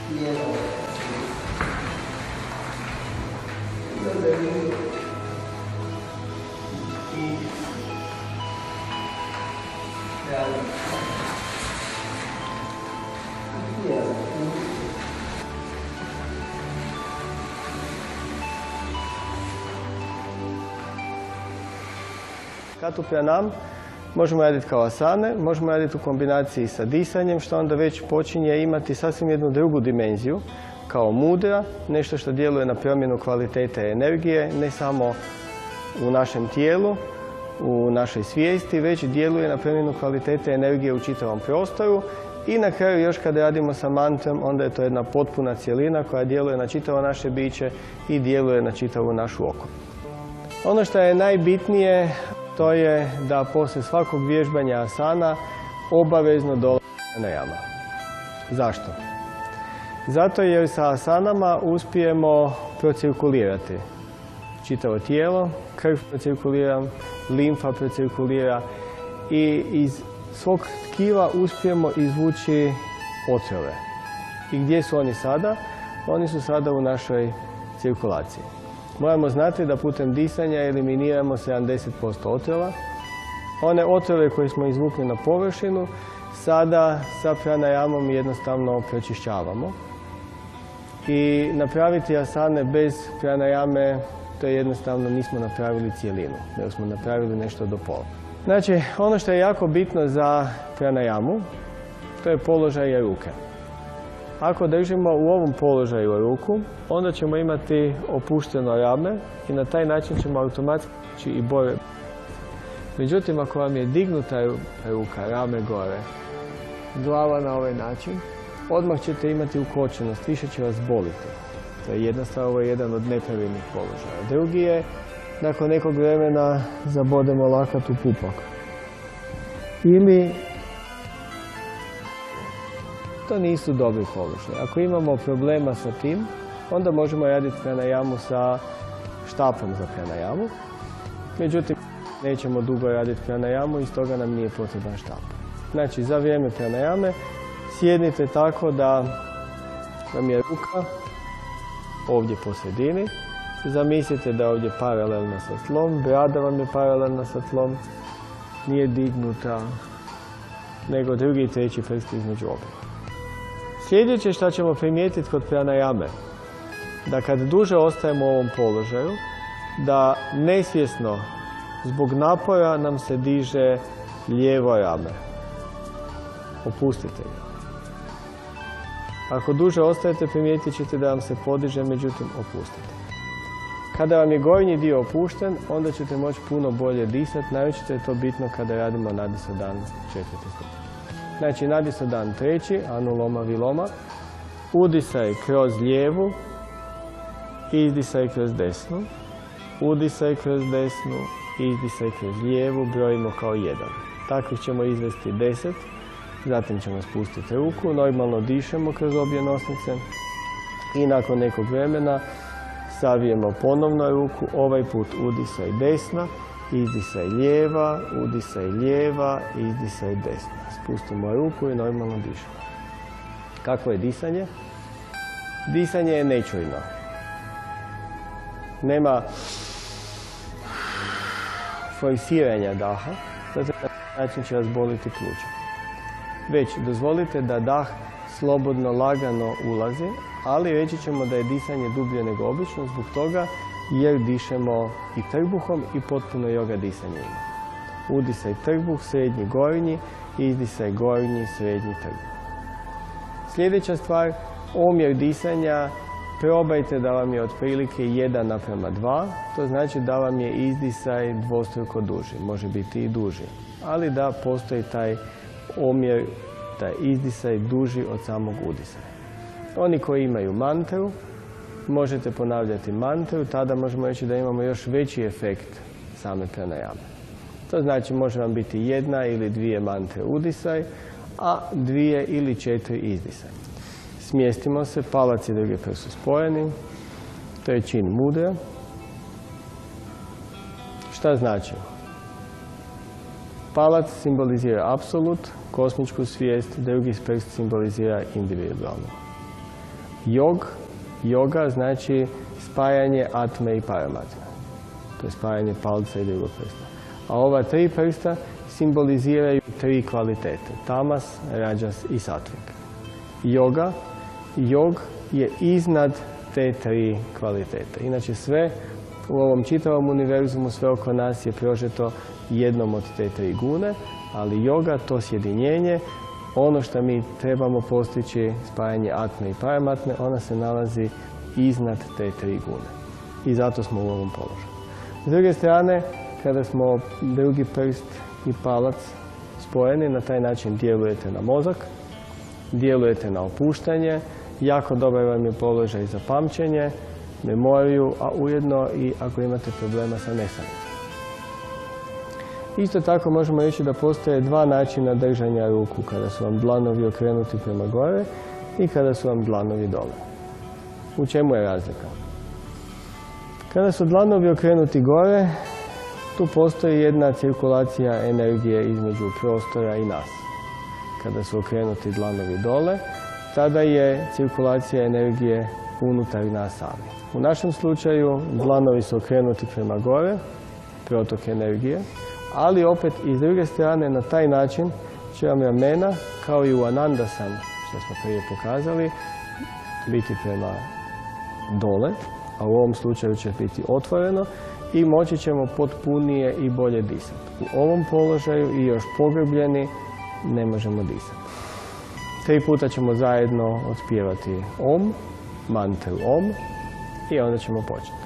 Katu pranam možemo raditi kao asane, možemo raditi u kombinaciji sa disanjem, što onda već počinje imati sasvim jednu drugu dimenziju, kao mudra, nešto što djeluje na promjenu kvalitete energije, ne samo u našem tijelu, u našoj svijesti, već djeluje na promjenu kvalitete energije u čitavom prostoru. I na kraju još kada radimo sa mantrom, onda je to jedna potpuna cjelina koja djeluje na čitavo naše biće i djeluje na čitavu našu okolinu. Ono što je najbitnije, to je da poslije svakog vježbanja asana obavezno dolazi pranajama. Zašto? Zato jer sa asanama uspijemo procirkulirati čitavo tijelo, krv procirkulira, limfa procirkulira i iz svog tkiva uspijemo izvući otrove. I gdje su oni sada? Oni su sada u našoj cirkulaciji. Moramo znati da putem disanja eliminiramo 70% otrova. One otrove koje smo izvukli na površinu, sada sa pranajamom jednostavno pročišćavamo. I napraviti asane bez pranajame, to je jednostavno nismo napravili cijelinu, nego smo napravili nešto do pola. Znači, ono što je jako bitno za pranajamu, to je položaj ruke. Ako držimo u ovom položaju ruku, onda ćemo imati opušteno rame i na taj način ćemo automatski i bolje. Međutim, ako vam je dignuta ruka, rame gore, glava na ovaj način, odmah ćete imati ukočenost, više će vas boliti. To je jednostavno ovo je jedan od nepravilnih položaja. Drugi je, nakon nekog vremena zabodemo lakat u pupak. Ili to nisu dobri položaji. Ako imamo problema sa tim, onda možemo raditi pranajamu sa štapom za pranajamu. Međutim, nećemo dugo raditi pranajamu i stoga nam nije potreban štap. Znači, za vrijeme pranajame sjednite tako da vam je ruka ovdje po sredini. Zamislite da je ovdje paralelna sa tlom, brada vam je paralelna sa tlom, nije dignuta, nego drugi i treći prst između obje. Sljedeće što ćemo primijetiti kod pranajame, da kad duže ostajemo u ovom položaju, da nesvjesno zbog napora nam se diže lijevo rame. Opustite ga. Ako duže ostajete, primijetit ćete da vam se podiže, međutim opustite. Kada vam je gornji dio opušten, onda ćete moći puno bolje disati, naročito je to bitno kada radimo nadisodan 4. stupanj. Znači, nadisodan 3, anuloma viloma, udisaj kroz lijevu, izdisaj kroz desnu, udisaj kroz desnu, izdisaj kroz lijevu, brojimo kao 1. Takvih ćemo izvesti 10, zatim ćemo spustiti ruku, normalno dišemo kroz obje nosnice i nakon nekog vremena savijemo ponovno ruku, ovaj put udisaj desna, izdisaj lijeva, udisaj lijeva, izdisaj desna. Spustimo ruku i normalno dišemo. Kako je disanje? Disanje je nečujno. Nema forsiranja daha, zato na način će vas boliti pluća. Već dozvolite da dah slobodno, lagano ulazi, ali reći ćemo da je disanje dublje nego obično zbog toga jer dišemo i trbuhom i potpuno yoga disanje ima. Udisaj trbuh, srednji, gornji, izdisaj gornji, srednji trbuh. Sljedeća stvar, omjer disanja, probajte da vam je otprilike 1:2, to znači da vam je izdisaj dvostruko duži, može biti i duži, ali da postoji taj omjer, taj izdisaj duži od samog udisaja. Oni koji imaju mantru, možete ponavljati mantru, tada možemo reći da imamo još veći efekt same pranajame. To znači može vam biti 1 ili 2 mantre udisaj, a 2 ili 4 izdisaj. Smjestimo se, palac i drugi prst su spojeni, to je čin mudra. Šta znači? Palac simbolizira apsolut, kosmičku svijest, drugi prst simbolizira individualno. Yoga znači spajanje atme i paramatme. To je spajanje palca i drugog prsta. A ova 3 prsta simboliziraju 3 kvalitete. Tamas, rađas i satvik. Jog je iznad te 3 kvalitete. Inače sve u ovom čitavom univerzumu, sve oko nas je prožeto jednom od te 3 gune, ali yoga, to sjedinjenje, ono što mi trebamo postići, spajanje atme i paramatme, ona se nalazi iznad te 3 gune. I zato smo u ovom položaju. S druge strane, kada smo drugi prst i palac spojeni, na taj način djelujete na mozak, djelujete na opuštanje, jako dobar vam je položaj za pamćenje, memoriju, a ujedno i ako imate problema sa nesanicom. Isto tako možemo reći da postoje 2 načina držanja ruku, kada su vam dlanovi okrenuti prema gore i kada su vam dlanovi dole. U čemu je razlika? Kada su dlanovi okrenuti gore, tu postoji jedna cirkulacija energije između prostora i nas. Kada su okrenuti dlanovi dole, tada je cirkulacija energije unutar nas sami. U našem slučaju dlanovi su okrenuti prema gore, protok energije, ali opet i s druge strane na taj način će vam ramena, kao i u Anandasana, što smo prije pokazali, biti prema dole, a u ovom slučaju će biti otvoreno i moći ćemo potpunije i bolje disati. U ovom položaju i još pogrbljeni ne možemo disati. 3 puta ćemo zajedno otpjevati Om, mantru Om i onda ćemo početi.